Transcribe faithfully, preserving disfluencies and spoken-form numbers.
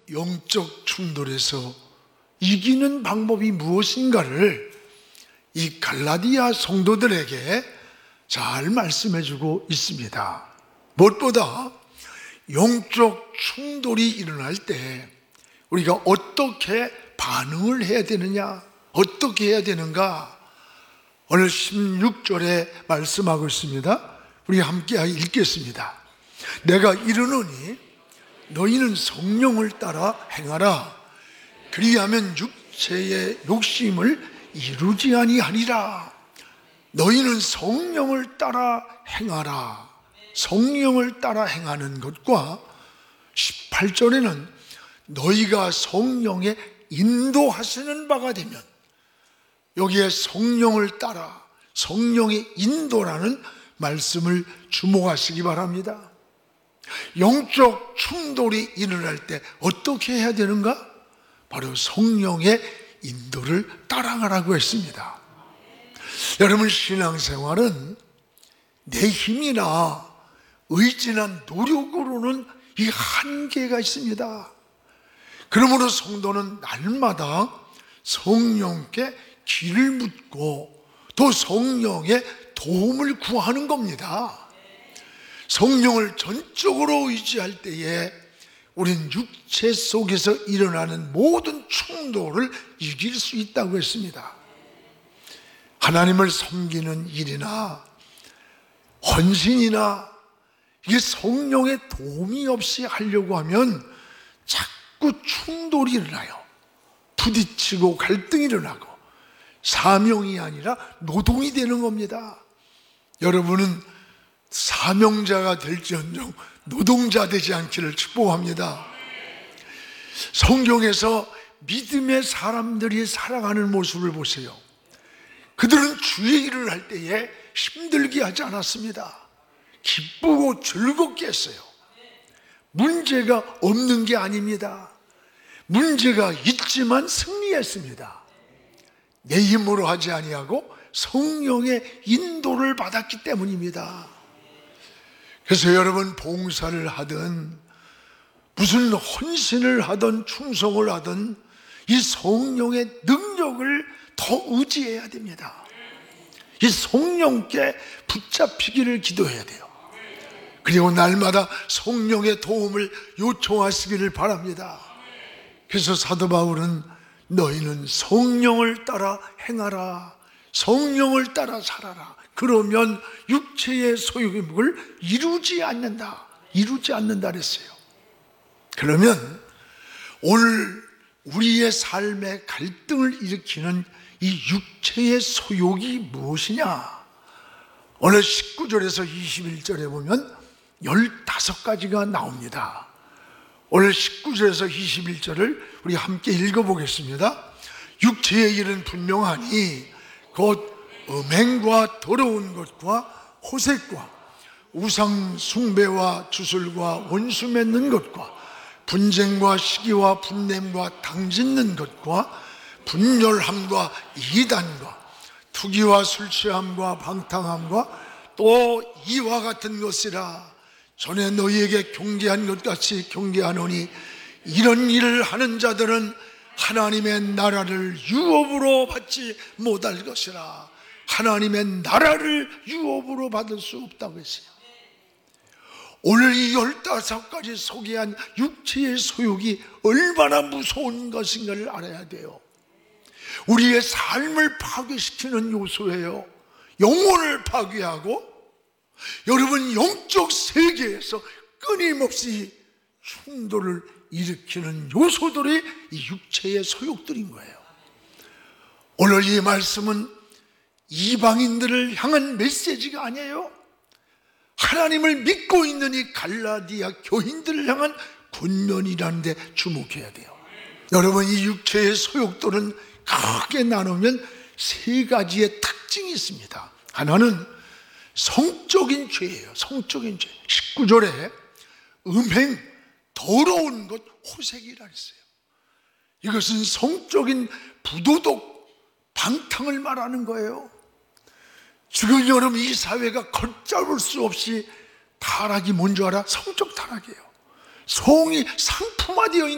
영적 충돌에서 이기는 방법이 무엇인가를 이 갈라디아 성도들에게 잘 말씀해주고 있습니다. 무엇보다 영적 충돌이 일어날 때 우리가 어떻게 반응을 해야 되느냐, 어떻게 해야 되는가, 오늘 십육 절에 말씀하고 있습니다. 우리 함께 읽겠습니다. 내가 이르노니 너희는 성령을 따라 행하라. 그리하면 육체의 욕심을 이루지 아니하리라. 너희는 성령을 따라 행하라. 성령을 따라 행하는 것과 십팔 절에는 너희가 성령의 인도하시는 바가 되면, 여기에 성령을 따라 성령의 인도라는 말씀을 주목하시기 바랍니다. 영적 충돌이 일어날 때 어떻게 해야 되는가? 바로 성령의 인도를 따라가라고 했습니다. 여러분, 신앙생활은 내 힘이나 의지나 노력으로는 이 한계가 있습니다. 그러므로 성도는 날마다 성령께 길을 묻고 또 성령의 도움을 구하는 겁니다. 성령을 전적으로 의지할 때에 우리는 육체 속에서 일어나는 모든 충돌을 이길 수 있다고 했습니다. 하나님을 섬기는 일이나 헌신이나 이게 성령의 도움이 없이 하려고 하면 자꾸 충돌이 일어나요. 부딪히고 갈등이 일어나고 사명이 아니라 노동이 되는 겁니다. 여러분은 사명자가 될지언정 노동자 되지 않기를 축복합니다. 성경에서 믿음의 사람들이 살아가는 모습을 보세요. 그들은 주의 일을 할 때에 힘들게 하지 않았습니다. 기쁘고 즐겁게 했어요. 문제가 없는 게 아닙니다. 문제가 있지만 승리했습니다. 내 힘으로 하지 아니하고 성령의 인도를 받았기 때문입니다. 그래서 여러분, 봉사를 하든 무슨 헌신을 하든 충성을 하든 이 성령의 능력을 더 의지해야 됩니다. 이 성령께 붙잡히기를 기도해야 돼요. 그리고 날마다 성령의 도움을 요청하시기를 바랍니다. 그래서 사도 바울은 너희는 성령을 따라 행하라, 성령을 따라 살아라. 그러면 육체의 소욕을 이루지 않는다, 이루지 않는다 그랬어요. 그러면 오늘 우리의 삶의 갈등을 일으키는 이 육체의 소욕이 무엇이냐? 오늘 십구 절에서 이십일 절에 보면 열다섯 가지가 나옵니다. 오늘 십구 절에서 이십일 절을 우리 함께 읽어보겠습니다. 육체의 일은 분명하니 곧 음행과 더러운 것과 호색과 우상 숭배와 주술과 원수 맺는 것과 분쟁과 시기와 분냄과 당짓는 것과 분열함과 이단과 투기와 술 취함과 방탕함과 또 이와 같은 것이라. 전에 너희에게 경계한 것 같이 경계하노니 이런 일을 하는 자들은 하나님의 나라를 유업으로 받지 못할 것이라. 하나님의 나라를 유업으로 받을 수 없다고 했어요. 오늘 이 열다섯 가지 소개한 육체의 소욕이 얼마나 무서운 것인가를 알아야 돼요. 우리의 삶을 파괴시키는 요소예요. 영혼을 파괴하고, 여러분, 영적 세계에서 끊임없이 충돌을 일으키는 요소들이 이 육체의 소욕들인 거예요. 오늘 이 말씀은 이방인들을 향한 메시지가 아니에요. 하나님을 믿고 있는 이 갈라디아 교인들을 향한 권면이라는 데 주목해야 돼요. 여러분, 이 육체의 소욕들은 크게 나누면 세 가지의 특징이 있습니다. 하나는 성적인 죄예요. 성적인 죄. 십구 절에 음행, 더러운 것, 호색이라 했어요. 이것은 성적인 부도덕, 방탕을 말하는 거예요. 지금 여러분, 이 사회가 걷잡을 수 없이 타락이 뭔지 알아? 성적 타락이에요. 성이 상품화되어 있는